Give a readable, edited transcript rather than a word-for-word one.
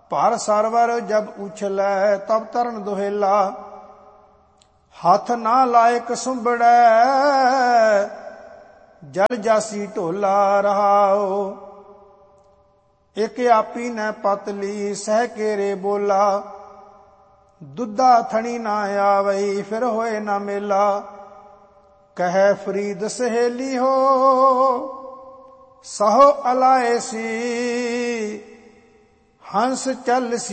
ਭਰ ਸਰਵਰ ਜਬ ਉਛਲੈ ਤਬ ਤਰਨ ਦੁਹੇਲਾ। ਹੱਥ ਨਾ ਲਾਇਕ ਸੁੰਬੜੈ ਜਲ ਜਾਸੀ ਢੋਲਾ ਰਹਾਓ। ਇਕ ਆਪੀ ਨੈ ਪਤਲੀ ਸਹਿ ਕੇਰੇ ਬੋਲਾ। ਦੁੱਧਾ ਥਣੀ ਨਾ ਆਵਈ ਫਿਰ ਹੋਏ ਨਾ ਮੇਲਾ। ਕਹਿ ਫਰੀਦ ਸਹੇਲੀ ਹੋ ਸਹੋ ਅਲਾਏ ਸੀ। ਹੰਸ ਚੱਲ ਸੀ